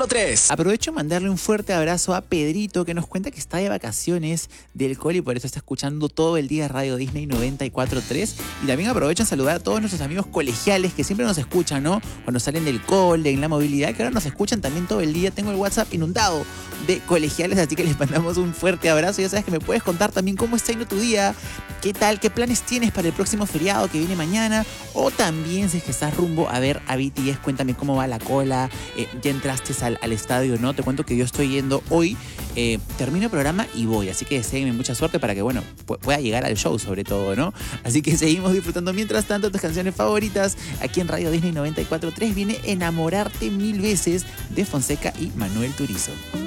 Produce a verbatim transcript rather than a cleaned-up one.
cuatro tres. Aprovecho de mandarle un fuerte abrazo a Pedrito, que nos cuenta que está de vacaciones del cole y por eso está escuchando todo el día Radio Disney noventa y cuatro punto tres. Y también aprovecho en saludar a todos nuestros amigos colegiales que siempre nos escuchan, ¿no? Cuando salen del cole, en la movilidad, que ahora nos escuchan también todo el día. Tengo el WhatsApp inundado de colegiales, así que les mandamos un fuerte abrazo. Ya sabes que me puedes contar también cómo está yendo tu día, qué tal, qué planes tienes para el próximo feriado que viene mañana, o también si es que estás rumbo a ver a B T S, cuéntame cómo va la cola, eh, ya entraste al, al estadio, ¿no? Te cuento que yo estoy yendo hoy, eh, termino el programa y voy, así que deseenme mucha suerte para que, bueno, pu- pueda llegar al show sobre todo, ¿no? Así que seguimos disfrutando mientras tanto tus canciones favoritas. Aquí en Radio Disney noventa y cuatro punto tres viene Enamorarte Mil Veces de Fonseca y Manuel Turizo.